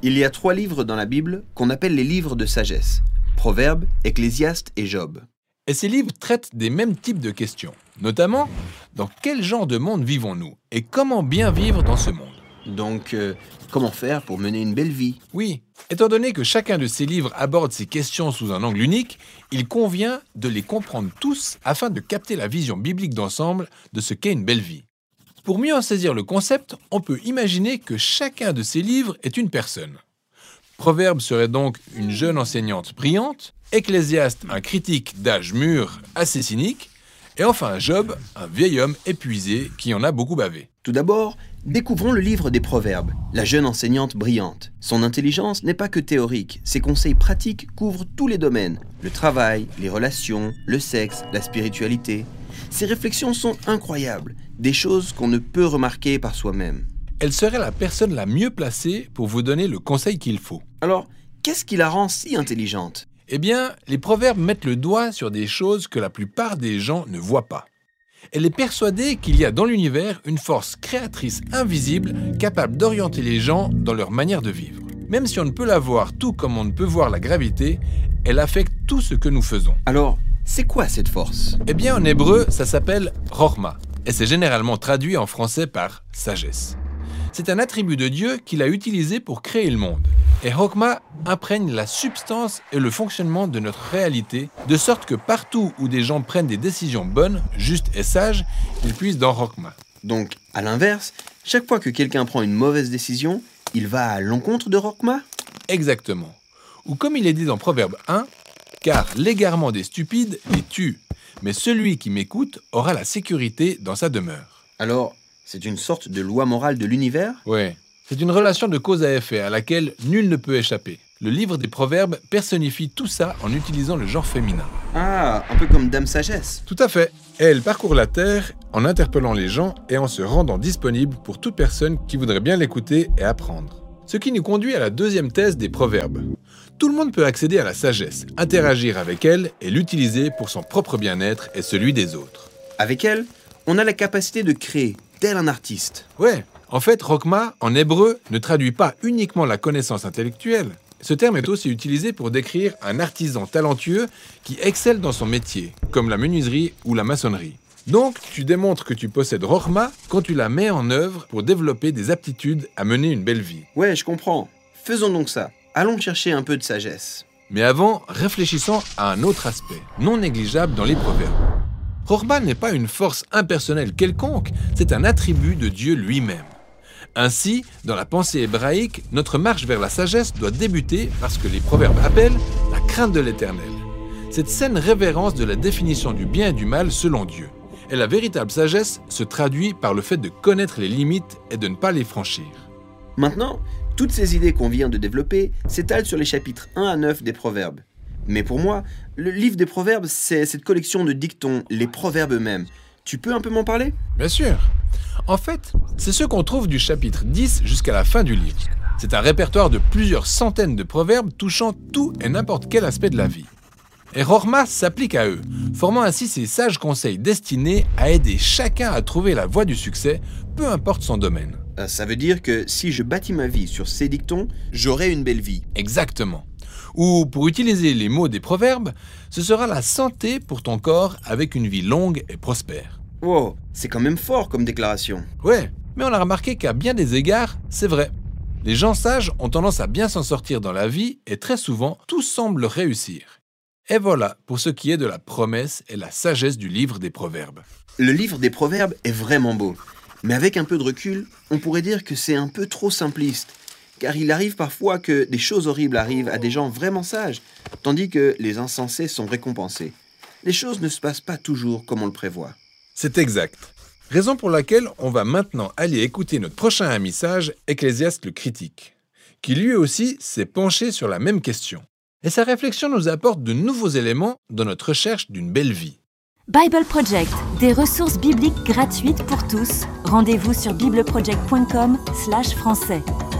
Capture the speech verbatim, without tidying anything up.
Il y a trois livres dans la Bible qu'on appelle les livres de sagesse. Proverbes, Ecclésiaste et Job. Et ces livres traitent des mêmes types de questions. Notamment, dans quel genre de monde vivons-nous et comment bien vivre dans ce monde? Donc, euh, comment faire pour mener une belle vie? Oui, étant donné que chacun de ces livres aborde ces questions sous un angle unique, il convient de les comprendre tous afin de capter la vision biblique d'ensemble de ce qu'est une belle vie. Pour mieux en saisir le concept, on peut imaginer que chacun de ces livres est une personne. Proverbe serait donc une jeune enseignante brillante, Ecclésiaste un critique d'âge mûr assez cynique, et enfin Job, un vieil homme épuisé qui en a beaucoup bavé. Tout d'abord, découvrons le livre des Proverbes, la jeune enseignante brillante. Son intelligence n'est pas que théorique, ses conseils pratiques couvrent tous les domaines. Le travail, les relations, le sexe, la spiritualité. Ses réflexions sont incroyables, des choses qu'on ne peut remarquer par soi-même. Elle serait la personne la mieux placée pour vous donner le conseil qu'il faut. Alors, qu'est-ce qui la rend si intelligente? Eh bien, les proverbes mettent le doigt sur des choses que la plupart des gens ne voient pas. Elle est persuadée qu'il y a dans l'univers une force créatrice invisible capable d'orienter les gens dans leur manière de vivre. Même si on ne peut la voir tout comme on ne peut voir la gravité, elle affecte tout ce que nous faisons. Alors, c'est quoi cette force? Eh bien, en hébreu, ça s'appelle « Chokhma » et c'est généralement traduit en français par « sagesse ». C'est un attribut de Dieu qu'il a utilisé pour créer le monde. Et Chokhma imprègne la substance et le fonctionnement de notre réalité, de sorte que partout où des gens prennent des décisions bonnes, justes et sages, ils puissent dans Chokhma. Donc, à l'inverse, chaque fois que quelqu'un prend une mauvaise décision, il va à l'encontre de Chokhma? Exactement. Ou comme il est dit dans Proverbe un, « Car l'égarement des stupides les tue, mais celui qui m'écoute aura la sécurité dans sa demeure. » Alors, c'est une sorte de loi morale de l'univers? Oui. C'est une relation de cause à effet à laquelle nul ne peut échapper. Le livre des Proverbes personnifie tout ça en utilisant le genre féminin. Ah, un peu comme Dame Sagesse. Tout à fait. Et elle parcourt la terre en interpellant les gens et en se rendant disponible pour toute personne qui voudrait bien l'écouter et apprendre. Ce qui nous conduit à la deuxième thèse des Proverbes. Tout le monde peut accéder à la sagesse, interagir avec elle et l'utiliser pour son propre bien-être et celui des autres. Avec elle, on a la capacité de créer, tel un artiste. Ouais. En fait, Chokhma, en hébreu, ne traduit pas uniquement la connaissance intellectuelle. Ce terme est aussi utilisé pour décrire un artisan talentueux qui excelle dans son métier, comme la menuiserie ou la maçonnerie. Donc, tu démontres que tu possèdes Chokhma quand tu la mets en œuvre pour développer des aptitudes à mener une belle vie. Ouais, je comprends. Faisons donc ça. Allons chercher un peu de sagesse. Mais avant, réfléchissons à un autre aspect, non négligeable dans les proverbes. Chokhma n'est pas une force impersonnelle quelconque, c'est un attribut de Dieu lui-même. Ainsi, dans la pensée hébraïque, notre marche vers la sagesse doit débuter par ce que les proverbes appellent la crainte de l'Éternel. Cette saine révérence de la définition du bien et du mal selon Dieu. Et la véritable sagesse se traduit par le fait de connaître les limites et de ne pas les franchir. Maintenant, toutes ces idées qu'on vient de développer s'étalent sur les chapitres un à neuf des Proverbes. Mais pour moi, le livre des Proverbes, c'est cette collection de dictons, les proverbes eux-mêmes. Tu peux un peu m'en parler? Bien sûr. En fait, c'est ce qu'on trouve du chapitre dix jusqu'à la fin du livre. C'est un répertoire de plusieurs centaines de proverbes touchant tout et n'importe quel aspect de la vie. Et Chokhma s'applique à eux, formant ainsi ces sages conseils destinés à aider chacun à trouver la voie du succès, peu importe son domaine. Euh, ça veut dire que si je bâtis ma vie sur ces dictons, j'aurai une belle vie. Exactement. Ou, pour utiliser les mots des proverbes, ce sera la santé pour ton corps avec une vie longue et prospère. Wow, c'est quand même fort comme déclaration. Ouais, mais on a remarqué qu'à bien des égards, c'est vrai. Les gens sages ont tendance à bien s'en sortir dans la vie et très souvent, tout semble réussir. Et voilà pour ce qui est de la promesse et la sagesse du livre des Proverbes. Le livre des Proverbes est vraiment beau. Mais avec un peu de recul, on pourrait dire que c'est un peu trop simpliste. Car il arrive parfois que des choses horribles arrivent à des gens vraiment sages, tandis que les insensés sont récompensés. Les choses ne se passent pas toujours comme on le prévoit. C'est exact. Raison pour laquelle on va maintenant aller écouter notre prochain ami sage, Ecclésiaste le critique, qui lui aussi s'est penché sur la même question. Et sa réflexion nous apporte de nouveaux éléments dans notre recherche d'une belle vie. Bible Project, des ressources bibliques gratuites pour tous. Rendez-vous sur bibleproject point com slash français.